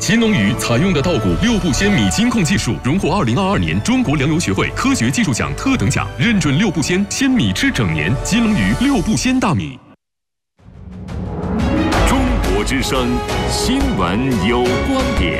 秦龙鱼采用的稻谷6步鲜米金控技术，荣获2022年中国粮油学会科学技术奖特等奖，认准6步鲜，鲜米吃整年。金龙鱼6步鲜大米。 中国之声，新闻有观点。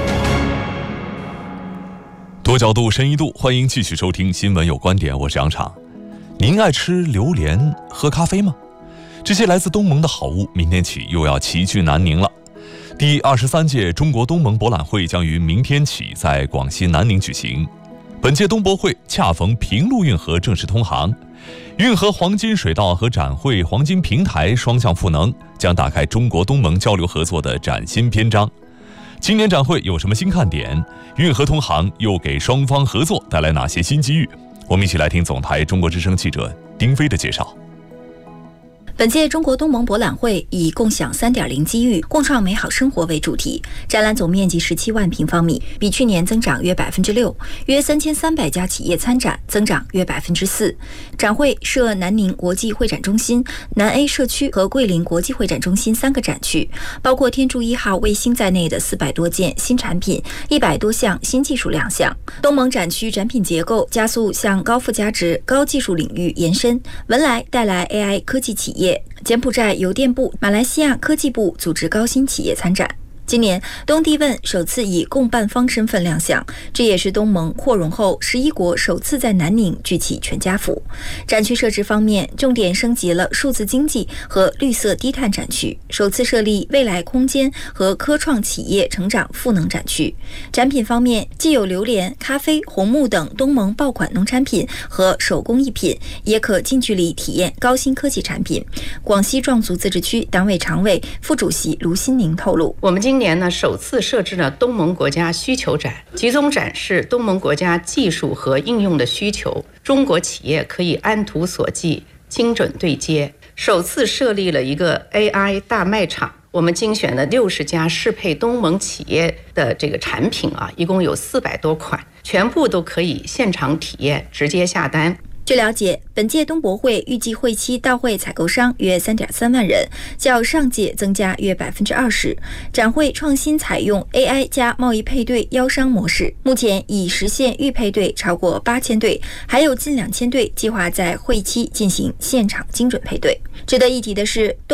多角度、深一度，欢迎继续收听《新闻有观点》，我是杨昶。您爱吃榴莲、喝咖啡吗？这些来自东盟的好物，明天起又要齐聚南宁了。第23届中国东盟博览会将于明天起在广西南宁举行。本届东博会恰逢平陆运河正式通航，运河黄金水道和展会黄金平台双向赋能，将打开中国东盟交流合作的崭新篇章。今年展会有什么新看点？运河通航又给双方合作带来哪些新机遇？我们一起来听总台中国之声记者丁飞的介绍。 本届中国东盟博览会以共享 3.0 机遇，共创美好生活为主题，展览总面积17万平方米，比去年增长约 6%， 约3300家企业参展，增长约 4%。展会设南宁国际会展中心、南 A 社区和桂林国际会展中心3个展区，包括天柱1号卫星在内的400多件新产品，100多项新技术亮相。东盟展区展品结构加速向高附加值、高技术领域延伸，文莱带来 AI 科技企业，柬埔寨邮电部、马来西亚科技部组织高新企业参展。今年东帝汶首次以共办方身份亮相，这也是东盟扩容后11国首次在南宁举起全家福。展区设置方面，重点升级了数字经济和绿色低碳展区，首次设立未来空间和科创企业成长赋能展区。展品方面，既有榴莲、咖啡、红木等东盟爆款农产品和手工艺品，也可近距离体验高新科技产品。广西壮族自治区党委常委、副主席卢新宁透露， 我们今年呢首次设置了东盟国家需求展，集中展示东盟国家技术和应用的需求，中国企业可以按图索骥，精准对接。首次设立了一个 AI 大卖场，我们精选了60家适配东盟企业的这个产品一共有400多款，全部都可以现场体验，直接下单。 据了解，本届东博会预计会期到会采购商约 3.3 万人，较上届增加约 20%。展会创新采用 AI 加贸易配对邀商模式，目前已实现预配对超过8000对，还有近2000对计划在会期进行现场精准配对。值得一提的是，